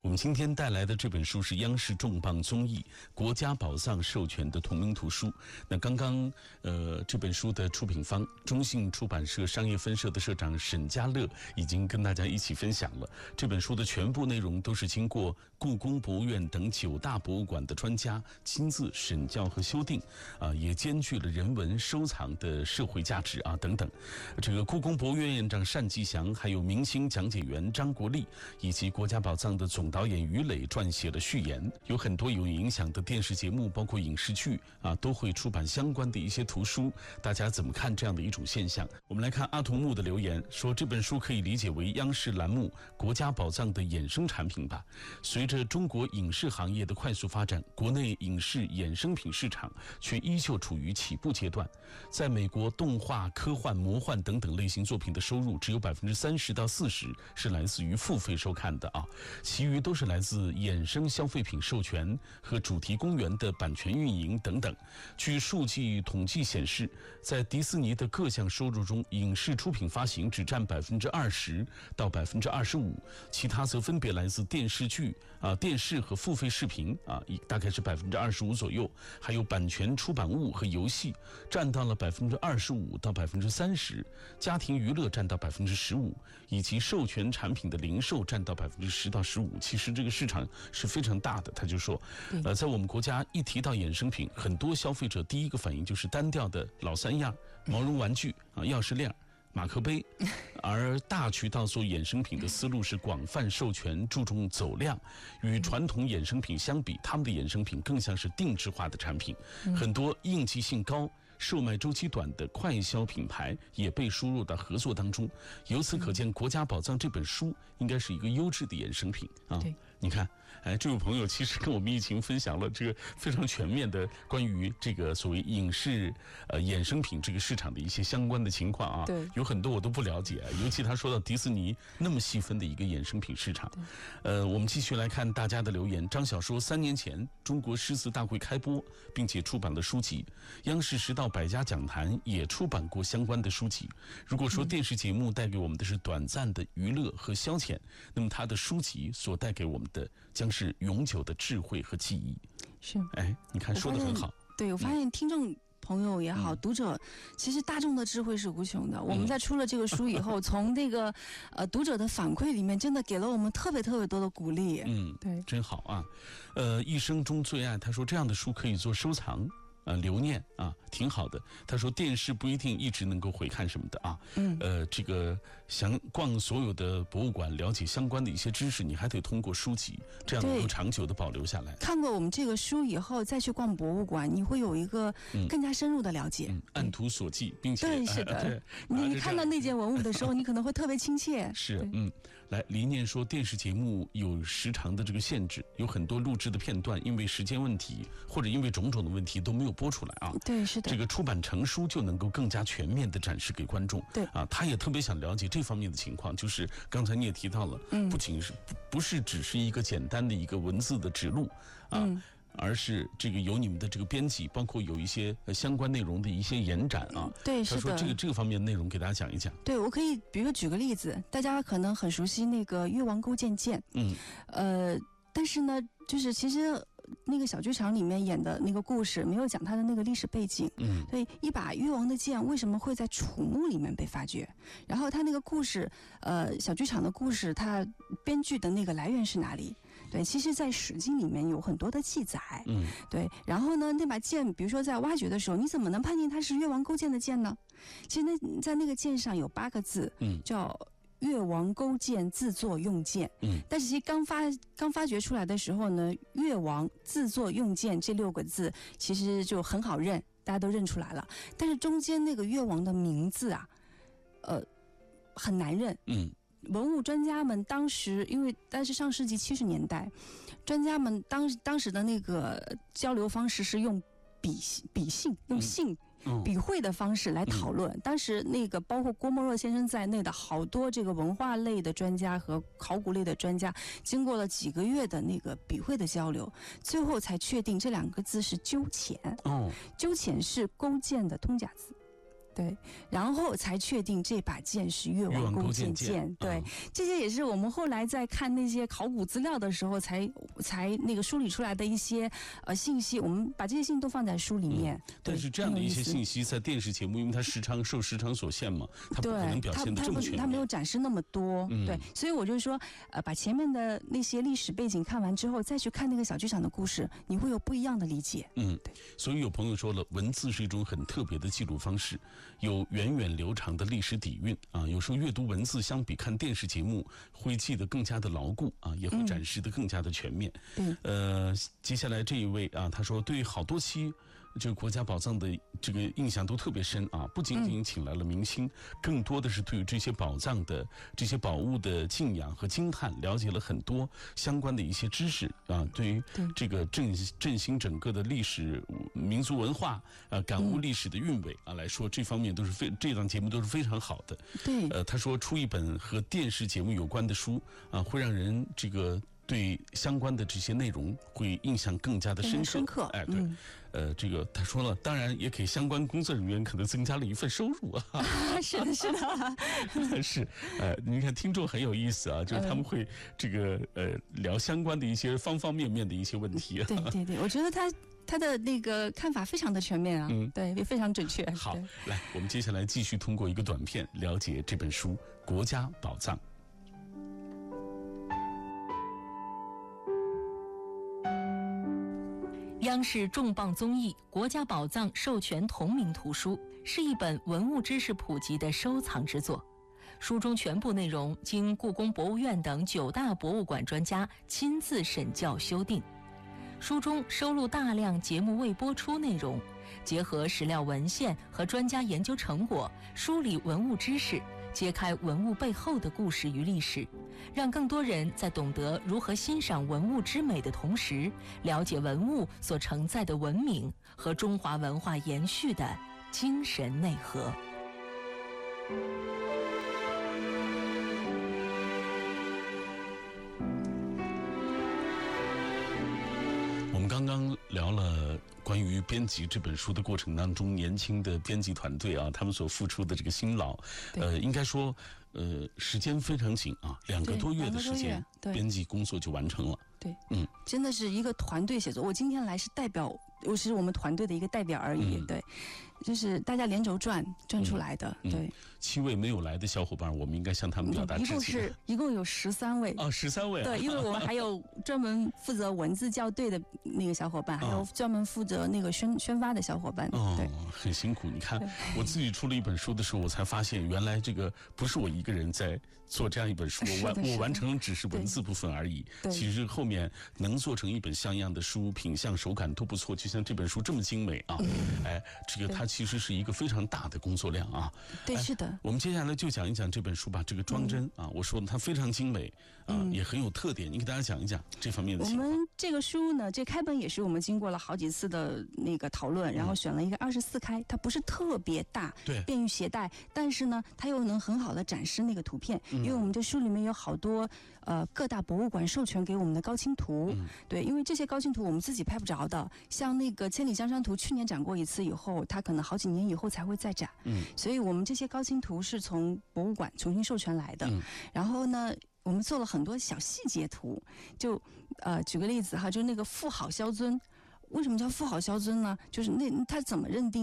我们今天带来的这本书是央视重磅综艺《国家宝藏》授权的同名图书。那刚刚这本书的出品方中信出版社商业分社的社长沈家乐已经跟大家一起分享了这本书的全部内容，都是经过故宫博物院等9大博物馆的专家亲自审校和修订，也兼具了人文收藏的社会价值等等。这个故宫博物院院长单霁翔，还有明星讲解员张国立，以及国家宝藏的总导演于磊撰写了序言。有很多有影响的电视节目，包括影视剧都会出版相关的一些图书。大家怎么看这样的一种现象？我们来看阿童木的留言，说这本书可以理解为央视栏目国家宝藏的衍生产品吧。随着中国影视行业的快速发展，国内影视衍生品市场却依旧处于起步阶段。在美国，动画、科幻、魔幻等等类型作品的收入只有30%到40%是来自于付费收看的其余都是来自衍生消费品授权和主题公园的版权运营等等。据数据统计显示，在迪士尼的各项收入中，影视出品发行只占20%到25%，其他则分别来自电视剧电视和付费视频大概是25%左右，还有版权出版物和游戏占到了25%到30%，家庭娱乐占到15%，以及授权产品的零售占到10%到15%。其实这个市场是非常大的。他就说在我们国家一提到衍生品，很多消费者第一个反应就是单调的老三样，毛绒玩具钥匙链、马克杯，而大渠道做衍生品的思路是广泛授权，注重走量。与传统衍生品相比，他们的衍生品更像是定制化的产品，很多应季性高、售卖周期短的快销品牌也被输入到合作当中。由此可见，《国家宝藏》这本书应该是一个优质的衍生品对， 你看，这位朋友其实跟我们一起分享了这个非常全面的关于这个所谓影视衍生品这个市场的一些相关的情况对， 有很多我都不了解，尤其他说到迪士尼那么细分的一个衍生品市场。我们继续来看大家的留言。张晓说，3年前中国诗词大会开播，并且出版了书籍，央视10道百家讲坛也出版过相关的书籍。如果说电视节目带给我们的是短暂的娱乐和消遣，那么他的书籍所带给我们的将是永久的智慧和记忆。 是， 你看说得很好。 对，我发现听众朋友也好，读者，其实大众的智慧是无穷的。我们在出了这个书以后，从那个读者的反馈里面，真的给了我们特别多的鼓励。对， 真好一生中最爱，他说这样的书可以做收藏。留念挺好的。他说电视不一定一直能够回看什么的这个想逛所有的博物馆，了解相关的一些知识，你还得通过书籍，这样能够长久的保留下来。 看过我们这个书以后，再去逛博物馆，你会有一个更加深入的了解， 按图索骥，并且对，是的，你看到那件文物的时候，你可能会特别亲切。 是，来，黎念说电视节目有时长的这个限制，有很多录制的片段，因为时间问题或者因为种种的问题都没有播出来对，是的。 这个出版成书就能够更加全面的展示给观众。 对他也特别想了解这方面的情况，就是刚才你也提到了，不仅是不是只是一个简单的一个文字的指录而是这个有你们的这个编辑，包括有一些相关内容的一些延展对，是的。 他说这个方面的内容给大家讲一讲。 对，我可以比如说举个例子，大家可能很熟悉那个越王勾践剑，但是呢，就是其实那个小剧场里面演的那个故事没有讲他的那个历史背景，所以一把越王的剑为什么会在楚墓里面被发掘，然后他那个故事小剧场的故事他编剧的那个来源是哪里，对，其实在史记里面有很多的记载，对，然后呢那把剑比如说在挖掘的时候，你怎么能判定它是越王勾践的剑呢？其实在那个剑上有8个字，叫越王勾践自作用剑，但是其实刚发掘出来的时候呢，越王自作用剑这6个字其实就很好认，大家都认出来了。但是中间那个越王的名字很难认。文物专家们当时，因为但是上世纪70年代，专家们当时的那个交流方式是用笔信，用信。笔绘的方式来讨论。当时那个包括郭沫若先生在内的好多这个文化类的专家和考古类的专家，经过了几个月的那个笔绘的交流，最后才确定这2个字是鸠潜。鸠潜是勾践的通假字。 对，然后才确定这把剑是越王勾践剑。对，这些也是我们后来在看那些考古资料的时候才那个梳理出来的一些信息，我们把这些信息都放在书里面。 但是这样的一些信息在电视节目，因为它受时长所限嘛，它不可能表现得这么全面， 它没有展示那么多。对，所以我就说，把前面的那些历史背景看完之后，再去看那个小剧场的故事，你会有不一样的理解。 对。所以有朋友说了，文字是一种很特别的记录方式，有源远流长的历史底蕴啊。有时候阅读文字相比看电视节目会记得更加的牢固啊，也会展示得更加的全面。接下来这一位啊，他说对好多期这个国家宝藏的这个印象都特别深啊，不仅仅请来了明星，更多的是对于这些宝藏的这些宝物的敬仰和惊叹，了解了很多相关的一些知识啊。对于这个振兴整个的历史民族文化感悟历史的韵味啊来说，这方面都是这档节目都是非常好的。 对， 他说出一本和电视节目有关的书啊，会让人这个对相关的这些内容会印象更加的深刻。哎，对。这个他说了，当然也给相关工作人员可能增加了一份收入啊。 是的，是的， 是。你看听众很有意思啊，就是他们会这个聊相关的一些方方面面的一些问题。 对对对，我觉得他的那个看法非常的全面啊，对，也非常准确。 好，来，我们接下来继续通过一个短片了解这本书《国家宝藏》。 央视重磅综艺《国家宝藏》授权同名图书，是一本文物知识普及的收藏之作。书中全部内容经故宫博物院等9大博物馆专家亲自审校修订。书中收录大量节目未播出内容，结合史料文献和专家研究成果，梳理文物知识，揭开文物背后的故事与历史，让更多人在懂得如何欣赏文物之美的同时，了解文物所承载的文明和中华文化延续的精神内核。 我们刚刚聊了关于编辑这本书的过程当中，年轻的编辑团队啊，他们所付出的这个辛劳，应该说，时间非常紧啊，2个多月的时间，编辑工作就完成了。 对，真的是一个团队写作。我今天来是代表，我是我们团队的一个代表而已。对，就是大家连轴转出来的。对 ，7位没有来的小伙伴，我们应该向他们表达致敬。 一共有13位。 哦，13位。 对，因为我们还有专门负责文字校对的那个小伙伴，还有专门负责那个宣发的小伙伴。对， 很辛苦。你看，我自己出了一本书的时候，我才发现原来这个不是我一个人在做这样一本书，我完成只是文字部分而已。其实后面能做成一本像样的书，品相手感都不错，就像这本书这么精美啊！这个它其实是一个非常大的工作量啊。 对，是的。 我们接下来就讲一讲这本书吧。这个装帧啊，我说它非常精美啊，也很有特点。你给大家讲一讲这方面的情况。 我们这个书呢，这开本也是我们经过了好几次的那个讨论，然后选了一个24开，它不是特别大， 对， 便于携带，但是呢，它又能很好的展示那个图片，因为我们这书里面有好多各大博物馆授权给我们的高清图，对，因为这些高清图我们自己拍不着的，像那个《千里江山图》去年展过一次以后，它可能好几年以后才会再展，所以我们这些高清图是从博物馆重新授权来的，然后呢，我们做了很多小细节图，就举个例子哈，就那个妇好萧尊，为什么叫妇好萧尊呢？就是他怎么认定